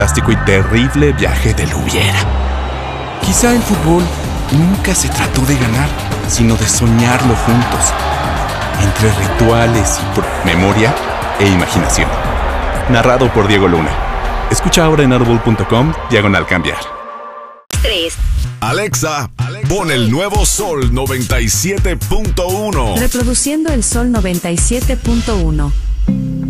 fantástico y terrible viaje del hubiera. Quizá el fútbol nunca se trató de ganar, sino de soñarlo juntos, entre rituales y memoria e imaginación. Narrado por Diego Luna. Escucha ahora en audible.com/cambiar. 3. Alexa, pon el nuevo Sol 97.1. Reproduciendo el Sol 97.1.